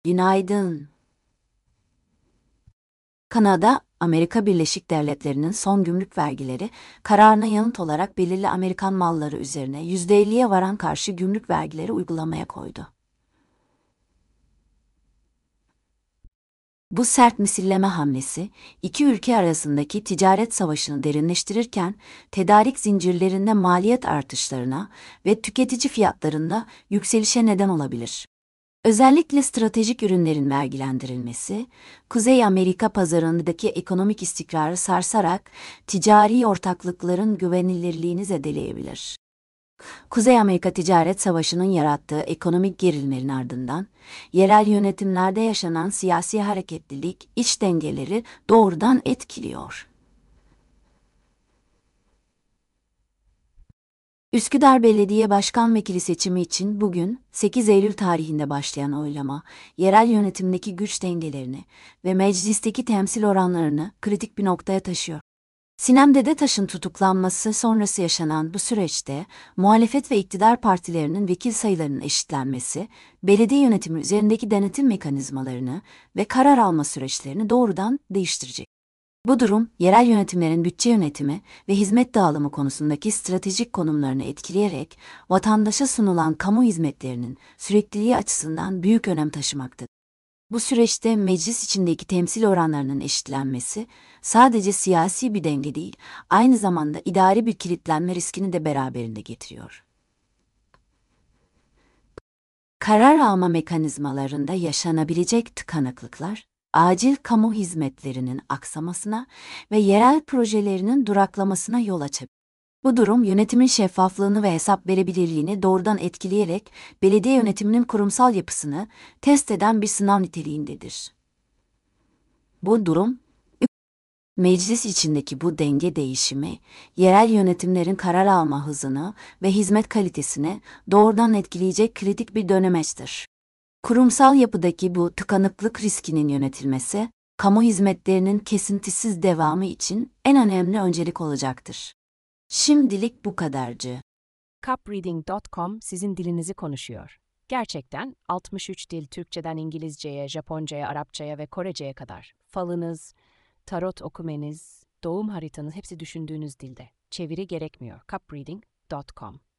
Günaydın. Kanada, Amerika Birleşik Devletleri'nin son gümrük vergileri kararına yanıt olarak belirli Amerikan malları üzerine %50'ye varan karşı gümrük vergileri uygulamaya koydu. Bu sert misilleme hamlesi, iki ülke arasındaki ticaret savaşını derinleştirirken, tedarik zincirlerinde maliyet artışlarına ve tüketici fiyatlarında yükselişe neden olabilir. Özellikle stratejik ürünlerin vergilendirilmesi, Kuzey Amerika pazarındaki ekonomik istikrarı sarsarak ticari ortaklıkların güvenilirliğini zedeleyebilir. Kuzey Amerika Ticaret Savaşı'nın yarattığı ekonomik gerilmenin ardından, yerel yönetimlerde yaşanan siyasi hareketlilik iç dengeleri doğrudan etkiliyor. Üsküdar Belediye Başkan Vekili seçimi için bugün 8 Eylül tarihinde başlayan oylama, yerel yönetimdeki güç dengelerini ve meclisteki temsil oranlarını kritik bir noktaya taşıyor. Sinem Dedetaş'ın tutuklanması sonrası yaşanan bu süreçte, muhalefet ve iktidar partilerinin vekil sayılarının eşitlenmesi, belediye yönetimi üzerindeki denetim mekanizmalarını ve karar alma süreçlerini doğrudan değiştirecek. Bu durum, yerel yönetimlerin bütçe yönetimi ve hizmet dağılımı konusundaki stratejik konumlarını etkileyerek, vatandaşa sunulan kamu hizmetlerinin sürekliliği açısından büyük önem taşımaktadır. Bu süreçte meclis içindeki temsil oranlarının eşitlenmesi, sadece siyasi bir denge değil, aynı zamanda idari bir kilitlenme riskini de beraberinde getiriyor. Karar alma mekanizmalarında yaşanabilecek tıkanıklıklar, acil kamu hizmetlerinin aksamasına ve yerel projelerinin duraklamasına yol açabilir. Bu durum yönetimin şeffaflığını ve hesap verebilirliğini doğrudan etkileyerek belediye yönetiminin kurumsal yapısını test eden bir sınav niteliğindedir. Bu durum, meclis içindeki bu denge değişimi, yerel yönetimlerin karar alma hızını ve hizmet kalitesini doğrudan etkileyecek kritik bir dönemeçtir. Kurumsal yapıdaki bu tıkanıklık riskinin yönetilmesi, kamu hizmetlerinin kesintisiz devamı için en önemli öncelik olacaktır. Şimdilik bu kadarcı. Cupreading.com sizin dilinizi konuşuyor. Gerçekten 63 dil Türkçeden İngilizceye, Japoncaya, Arapçaya ve Korece'ye kadar. Falınız, tarot okumeniz, doğum haritanız hepsi düşündüğünüz dilde. Çeviri gerekmiyor. Cupreading.com